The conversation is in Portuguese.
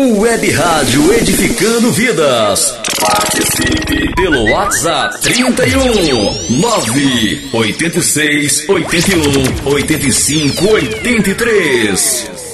Web Rádio Edificando Vidas. Participe pelo WhatsApp 31 986 81 85 83.